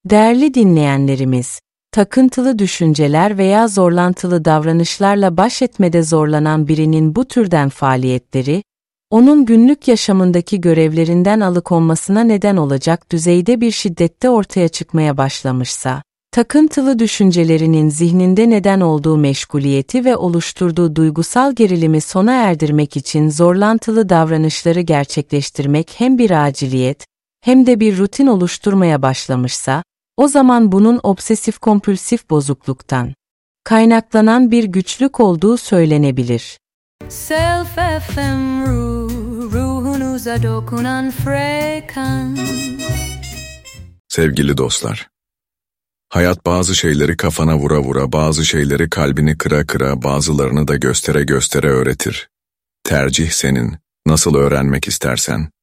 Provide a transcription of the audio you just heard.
Değerli dinleyenlerimiz, takıntılı düşünceler veya zorlantılı davranışlarla baş etmede zorlanan birinin bu türden faaliyetleri, onun günlük yaşamındaki görevlerinden alıkonmasına neden olacak düzeyde bir şiddette ortaya çıkmaya başlamışsa, takıntılı düşüncelerinin zihninde neden olduğu meşguliyeti ve oluşturduğu duygusal gerilimi sona erdirmek için zorlantılı davranışları gerçekleştirmek hem bir aciliyet, hem de bir rutin oluşturmaya başlamışsa, o zaman bunun obsesif-kompulsif bozukluktan kaynaklanan bir güçlük olduğu söylenebilir. Sevgili dostlar, hayat bazı şeyleri kafana vura vura, bazı şeyleri kalbini kıra kıra, bazılarını da göstere göstere öğretir. Tercih senin, nasıl öğrenmek istersen,